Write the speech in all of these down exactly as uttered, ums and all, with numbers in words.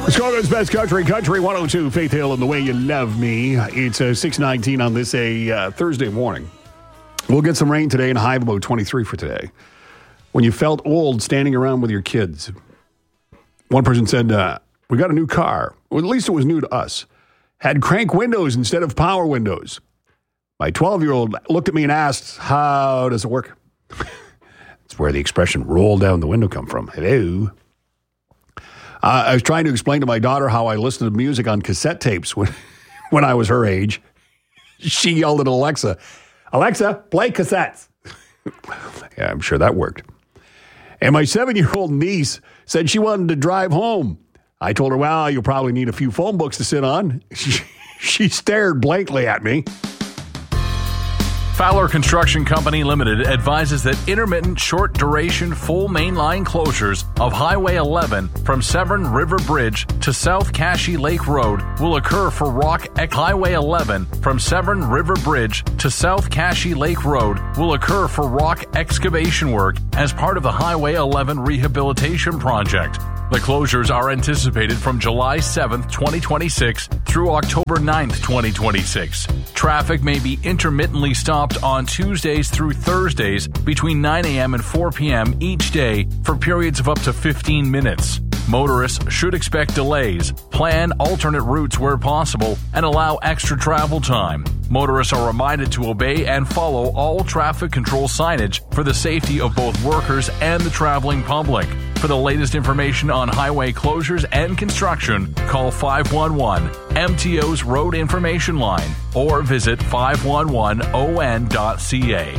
Chicago's best country, Country one oh two, Faith Hill and The Way You Love Me. It's uh, six nineteen on this a uh, Thursday morning. We'll get some rain today and a high of about twenty-three for today. When you felt old standing around with your kids, one person said, uh, we got a new car. Well, at least it was new to us. Had crank windows instead of power windows. My twelve-year-old looked at me and asked, how does it work? That's where the expression roll down the window come from. Hello. Uh, I was trying to explain to my daughter how I listened to music on cassette tapes when, when I was her age. She yelled at Alexa, Alexa, play cassettes. Yeah, I'm sure that worked. And my seven-year-old niece said she wanted to drive home. I told her, well, you'll probably need a few phone books to sit on. She, she stared blankly at me. Fowler Construction Company Limited advises that intermittent short-duration full mainline closures of Highway eleven from Severn River Bridge to South Cashie Lake Road will occur for Rock Ex- Highway eleven from Severn River Bridge to South Cashie Lake Road will occur for rock excavation work as part of the Highway eleven rehabilitation project. The closures are anticipated from July seventh, twenty twenty-six through October ninth, twenty twenty-six. Traffic may be intermittently stopped on Tuesdays through Thursdays between nine a.m. and four p.m. each day for periods of up to fifteen minutes. Motorists should expect delays, plan alternate routes where possible, and allow extra travel time. Motorists are reminded to obey and follow all traffic control signage for the safety of both workers and the traveling public. For the latest information on highway closures and construction, call five one one M T O's Road Information Line or visit five one one O N dot C A.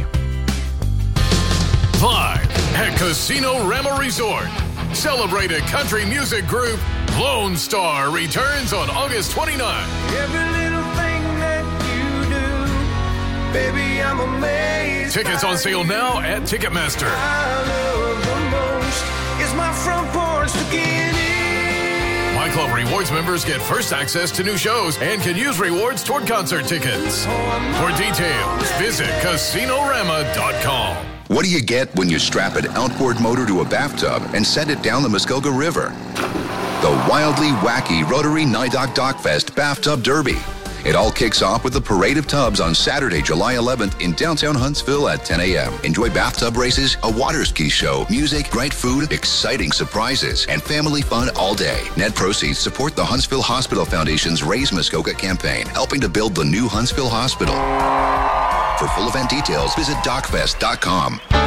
Live at Casino Rama Resort. Celebrated country music group Lone Star returns on August twenty-ninth. Every little thing that you do, baby, I'm amazed. Tickets on sale now at Ticketmaster. I love the most is my front porch beginning. My Club Rewards members get first access to new shows and can use rewards toward concert tickets. For details, visit Casino Rama dot com. What do you get when you strap an outboard motor to a bathtub and send it down the Muskogee River? The wildly wacky Rotary Nidok Dockfest Bathtub Derby. It all kicks off with the Parade of Tubs on Saturday, July eleventh in downtown Huntsville at ten a.m. Enjoy bathtub races, a water ski show, music, great food, exciting surprises, and family fun all day. Net proceeds support the Huntsville Hospital Foundation's Raise Muskogee campaign, helping to build the new Huntsville Hospital. For full event details, visit dockfest dot com.